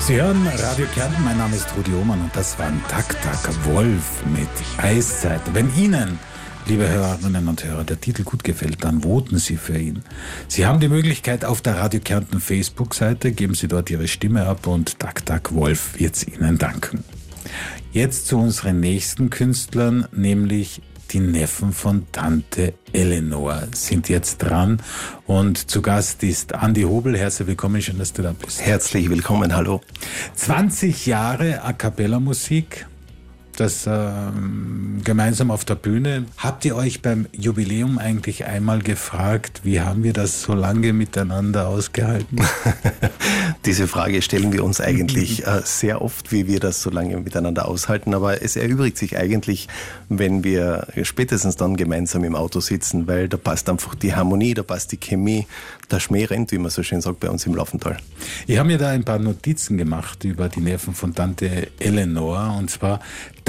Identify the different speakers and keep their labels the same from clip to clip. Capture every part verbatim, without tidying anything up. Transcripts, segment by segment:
Speaker 1: Sie hören Radio Kärnten, mein Name ist Rudi Ohmann und das war ein Tak-Tak Wolf mit Eiszeit. Wenn Ihnen, liebe Hörerinnen und Hörer, der Titel gut gefällt, dann voten Sie für ihn. Sie haben die Möglichkeit auf der Radio Kärnten Facebook-Seite, geben Sie dort Ihre Stimme ab und Tak-Tak Wolf wird Ihnen danken. Jetzt zu unseren nächsten Künstlern, nämlich die Neffen von Tante Eleonore sind jetzt dran und zu Gast ist Andi Hobel. Herzlich willkommen, schön, dass du da bist.
Speaker 2: Herzlich willkommen, hallo.
Speaker 1: zwanzig Jahre A-Cappella-Musik, das ähm, gemeinsam auf der Bühne. Habt ihr euch beim Jubiläum eigentlich einmal gefragt, wie haben wir das so lange miteinander ausgehalten?
Speaker 2: Diese Frage stellen wir uns eigentlich äh, sehr oft, wie wir das so lange miteinander aushalten. Aber es erübrigt sich eigentlich, wenn wir spätestens dann gemeinsam im Auto sitzen, weil da passt einfach die Harmonie, da passt die Chemie, der Schmäh rennt, wie man so schön sagt, bei uns im Laufental.
Speaker 1: Ich habe mir da ein paar Notizen gemacht über die Neffen von Tante Eleonore, und zwar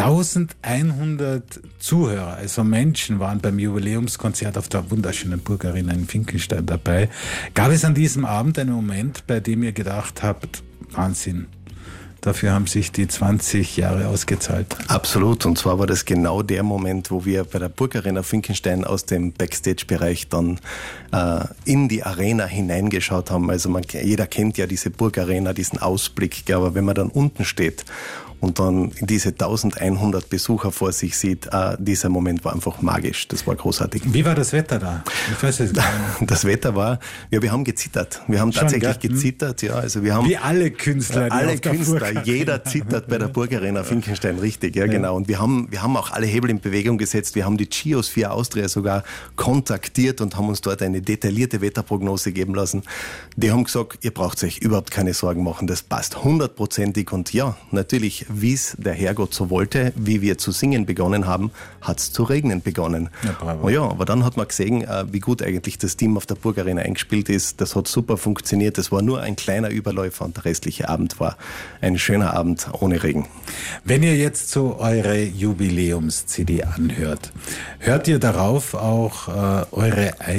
Speaker 1: eintausendeinhundert Zuhörer, also Menschen, waren beim Jubiläumskonzert auf der wunderschönen Burgarena in Finkenstein dabei. Gab es an diesem Abend einen Moment, bei dem ihr gedacht habt, Wahnsinn, dafür haben sich die zwanzig Jahre ausgezahlt?
Speaker 2: Absolut, und zwar war das genau der Moment, wo wir bei der Burgarena Finkenstein aus dem Backstage-Bereich dann äh, in die Arena hineingeschaut haben. Also man, jeder kennt ja diese Burgarena, diesen Ausblick, aber wenn man dann unten steht und dann diese eintausendeinhundert Besucher vor sich sieht, äh, dieser Moment war einfach magisch. Das war großartig.
Speaker 1: Wie war das Wetter da? Ich weiß es gar nicht.
Speaker 2: Das Wetter war, ja, wir haben gezittert. Wir haben
Speaker 1: Schon,
Speaker 2: tatsächlich
Speaker 1: gell?
Speaker 2: gezittert, ja. Also wir haben
Speaker 1: Wie alle Künstler. Die
Speaker 2: alle
Speaker 1: auf der
Speaker 2: Künstler,
Speaker 1: Burgarena.
Speaker 2: jeder zittert bei der Burgarena Finkenstein, richtig, ja,
Speaker 1: Ja.
Speaker 2: genau. Und wir haben, wir haben auch alle Hebel in Bewegung gesetzt. Wir haben die Gios vier Austria sogar kontaktiert und haben uns dort eine detaillierte Wetterprognose geben lassen. Die haben gesagt, ihr braucht euch überhaupt keine Sorgen machen, das passt hundertprozentig. Und ja, natürlich, wie es der Herrgott so wollte, wie wir zu singen begonnen haben, hat es zu regnen begonnen.
Speaker 1: Ja, bravo.
Speaker 2: Ja, aber dann hat man gesehen, wie gut eigentlich das Team auf der Burgarena eingespielt ist. Das hat super funktioniert. Das war nur ein kleiner Überläufer und der restliche Abend war ein schöner Abend ohne Regen.
Speaker 1: Wenn ihr jetzt so eure Jubiläums-C D anhört, hört ihr darauf auch äh, eure eigene